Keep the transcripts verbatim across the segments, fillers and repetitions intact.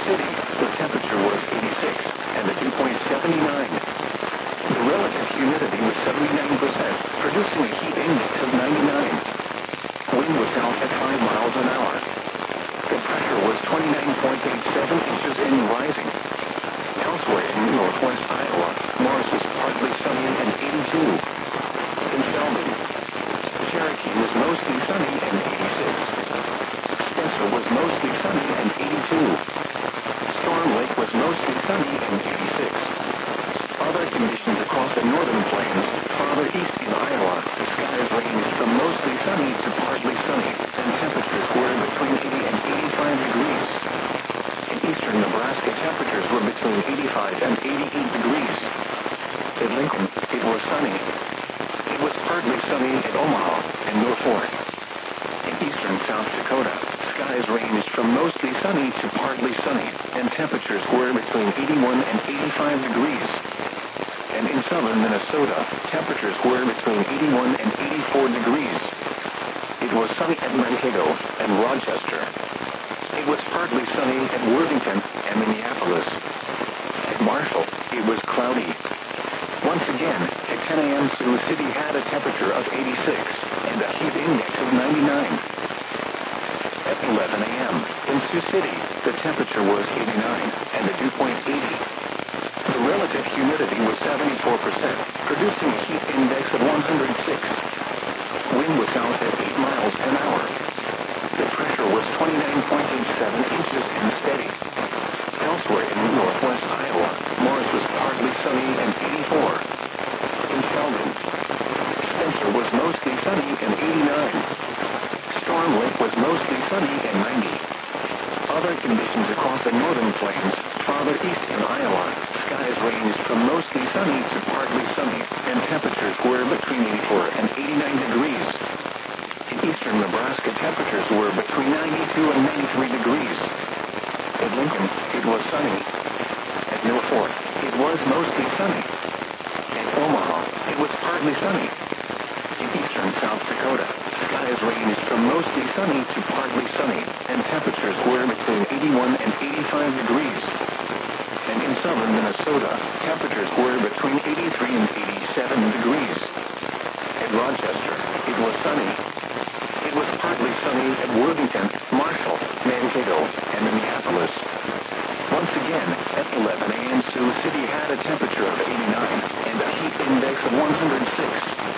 City, the temperature was eighty-six, and the dew point seventy-nine. The relative humidity was seventy-nine percent, producing a heat index of ninety-nine. Wind was out at five miles an hour. The pressure was twenty-nine point eight seven inches and rising. Elsewhere in northwest Iowa, Morris was partly sunny and eighty-two. In Sheldon, Cherokee was mostly sunny and eighty-six. Spencer was mostly sunny and eighty-two. Storm Lake was mostly sunny and eighty-six. Other conditions across the northern plains, farther east in Iowa, the skies ranged from mostly sunny to partly sunny, and temperatures were between eighty and eighty-five degrees. In eastern Nebraska, temperatures were between eighty-five and eighty-eight degrees. At Lincoln, it was sunny. It was partly sunny at Omaha and Norfolk. In eastern South Dakota, skies ranged from mostly sunny to partly sunny, and temperatures were between eighty-one and eighty-five degrees. And in southern Minnesota, temperatures were between eighty-one and eighty-four degrees. It was sunny at Mankato and Rochester. It was partly sunny at Worthington and Minneapolis. At Marshall, it was cloudy. Once again, at ten a m Sioux City had a temperature of eighty-six and a heat index of ninety-nine. At eleven a m in Sioux City, the temperature was eighty-nine and the dew point eighty. The relative humidity was seventy-four percent, producing a heat index of one hundred six. Wind was out at eight miles an hour. The pressure was twenty-nine point eight seven inches and steady. Elsewhere in northwest Iowa, Morris was partly sunny and eighty-four. In Sheldon, Spencer was mostly sunny and eighty-nine. Storm Lake was mostly sunny and ninety. Other conditions across the northern plains, farther east in Iowa, skies ranged from mostly sunny to partly sunny, and temperatures were between eighty-four and eighty-nine degrees. In eastern Nebraska, temperatures were between ninety-two and ninety-three degrees. At Lincoln, it was sunny. At Norfolk, it was mostly sunny. At Omaha, it was partly sunny. In eastern South Dakota, skies ranged from mostly sunny to partly sunny, and temperatures were between eighty-one and eighty-five degrees. And in southern Minnesota, temperatures were between eighty-three and eighty-seven degrees. At Rochester, it was sunny. It was partly sunny at Worthington, Marshall, Mankato, and Minneapolis. Once again, at eleven a m Sioux City had a temperature of eighty-nine and a heat index of one hundred six.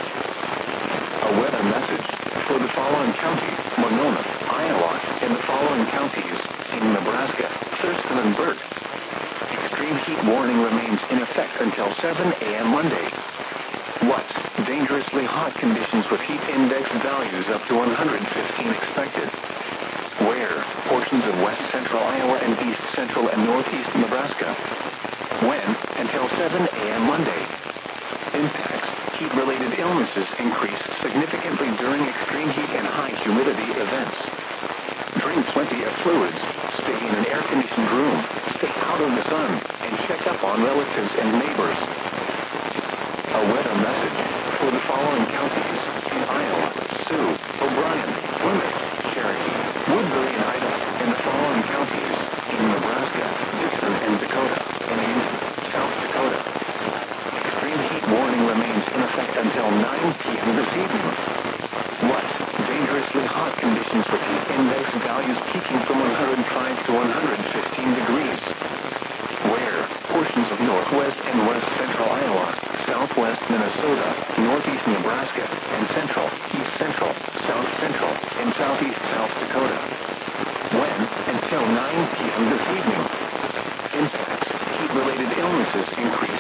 A weather message for the following counties: Monona, Iowa, and the following counties in Nebraska: Thurston and Burt. Extreme heat warning remains in effect until seven a m Monday. What? Dangerously hot conditions with heat index values up to one hundred fifteen expected. Where? Portions of west central Iowa and east central and northeast Nebraska. When? Until seven a m Monday. Impacts. Heat-related illnesses increase significantly during extreme heat and high humidity events. Drink plenty of fluids. Stay in an air-conditioned room. Stay out of the sun. And check up on relatives and neighbors. A weather message for the following counties in Iowa: Sioux, O'Brien, Plymouth, Cherokee, Woodbury, and Idaho, and the following counties in Nebraska: Dixon and Dakota, and in South Dakota. Extreme heat warning remains in effect until nine p m this evening. What? Dangerously hot conditions with heat index values peaking from one hundred five to one hundred fifteen degrees. Where? Portions of northwest and west central Iowa, southwest Minnesota, northeast Nebraska, and central, east central, south central, and southeast South Dakota. When? Until nine p m this evening. Impacts. Heat-related illnesses increase